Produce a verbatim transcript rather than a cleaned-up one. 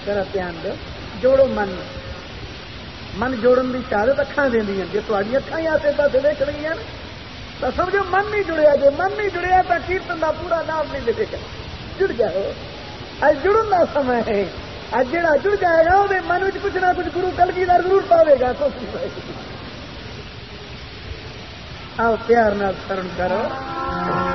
जरा ध्यान दो, जोड़ो मन। मन जोड़न की शहादत अखां देंदियां। जे तुहाडी अखां ही आसे पासे देखणगीਆਂ तो समझो मन नहीं जुड़िया। जे मन नहीं जुड़िया तो कीर्तन का पूरा नाम नहीं मिलेगा। जुड़ जाओ, अज जुड़न का समय है। अज जिहड़ा जुड़ जाएगा वो मन में कुछ ना कुछ गुरु कलगीधर जरूर पावेगा। तो आओ प्यार नाल शरण करो।